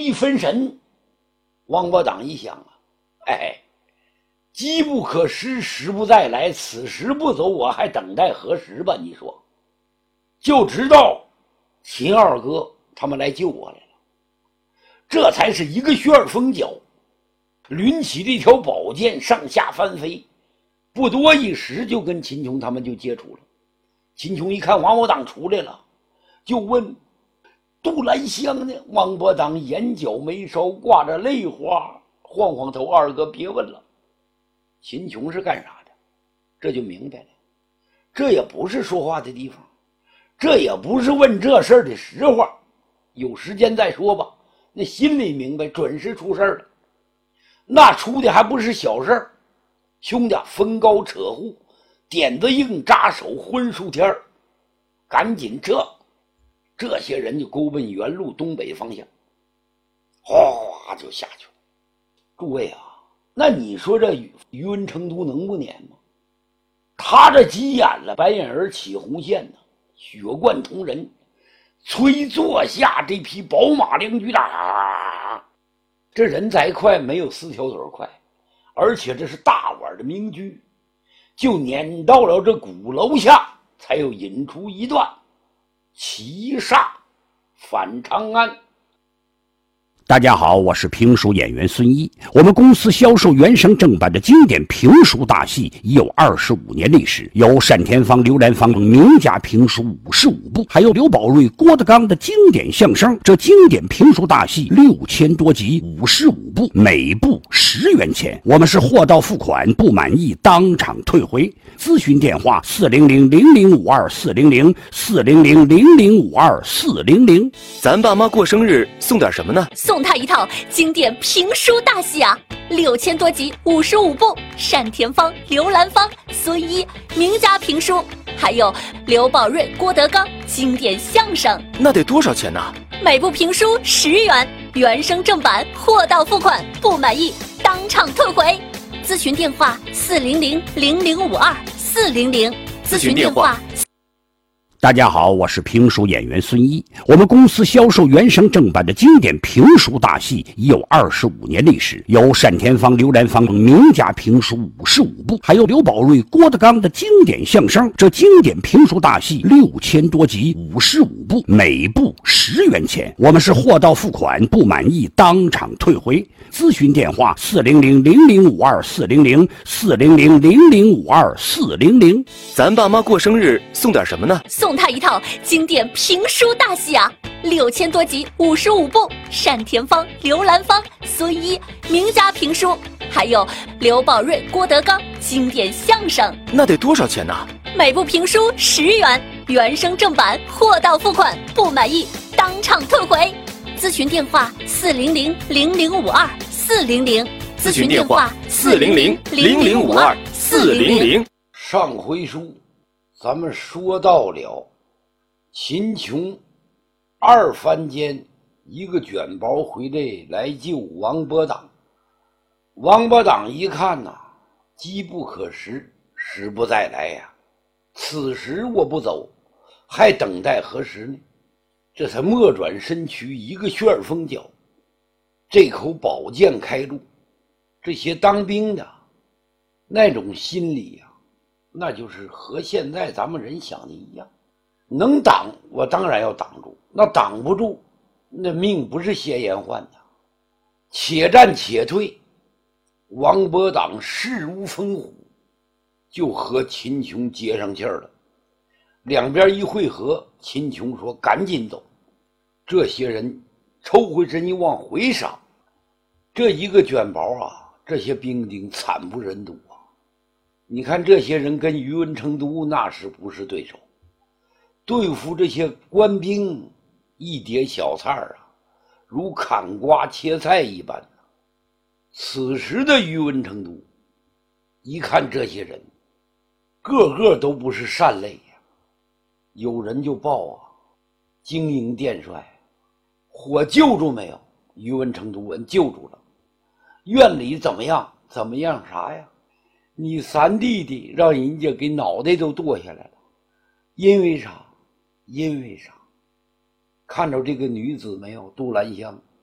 一分神，王伯党一想啊，机不可失，时不再来，此时不走，我还等待何时吧？你说，就知道秦二哥他们来救我来了，这才是一个旋儿风脚，抡起这条宝剑上下翻飞，不多一时就跟秦琼他们就接触了。秦琼一看王伯党出来了，就问杜兰香呢？王伯党眼角眉梢挂着泪花，晃晃头，二哥别问了。秦琼是干啥的？这就明白了，这也不是说话的地方，这也不是问这事儿的实话，有时间再说吧。那心里明白准是出事儿了，那出的还不是小事儿。兄弟分高扯户，点子硬扎手，昏数天，赶紧撤。这些人就勾奔原路东北方向，哗就下去了。诸位啊，那你说这于文成都能不撵吗？他这急眼了，白眼儿起红线呢，血贯瞳人，催坐下这匹宝马良驹这人再快没有四条腿快，而且这是大碗的名驹，就撵到了这鼓楼下，才又引出一段骑煞返长安。 大家好，我是评书演员孙一。我们公司销售原声正版的经典评书大戏已有25年历史，有单田芳、刘兰芳等名家评书55部，还有刘宝瑞、郭德纲的经典相声。这经典评书大戏6000多集，55部，每部10元钱。我们是货到付款，不满意当场退回。咨询电话400-0052-400，400-0052-400。 咱爸妈过生日送点什么呢？ 送他一套经典评书大戏啊，6000多集，55部，单田芳、刘兰芳、孙一名家评书，还有刘宝瑞、郭德纲经典相声。 那得多少钱呢？ 每部评书10元，原声正版，货到付款，不满意当场退回。咨询电话400-0052-400，咨询电话。 大家好，我是评书演员孙一。我们公司销售原声正版的经典评书大戏已有25年历史，有单田芳、刘兰芳等名家评书55部，还有刘宝瑞、郭德纲的经典相声。这经典评书大戏6000多集，55部，每部10元钱。我们是货到付款，不满意当场退回。咨询电话400-0052-400， 400-0052-400。 咱爸妈过生日送点什么呢？ 送他一套经典评书大戏啊，6000多集，55部，单田芳、刘兰芳、孙一名家评书，还有刘宝瑞、郭德纲经典相声。 那得多少钱呢？ 每部评书10元，原声正版，货到付款，不满意当场退回。咨询电话400-0052-400，咨询电话 400-0052-400。 上回书咱们说到了秦琼二番间一个卷包回来救王伯党。王伯党一看呐，机不可失，时不再来呀，此时我不走，还等待何时呢？这才莫转身躯，一个旋儿风脚，这口宝剑开路。这些当兵的那种心理呀，那就是和现在咱们人想的一样，能挡我当然要挡住，那挡不住，那命不是闲言换的。且战且退，王伯党势如风虎，就和秦琼接上气儿了。两边一会合，秦琼说赶紧走，这些人抽回身一往回杀，这一个卷包啊，这些兵丁惨不忍睹啊。你看这些人跟于文成都那是不是对手，对付这些官兵一碟小菜啊，如砍瓜切菜一般。此时的于文成都一看这些人个个都不是善类呀，有人就报啊，京营殿帅，火救住没有？于文成都问救住了。院里怎么样？怎么样啥呀？你三弟弟让人家给脑袋都剁下来了。因为啥？看着这个女子没有？杜兰香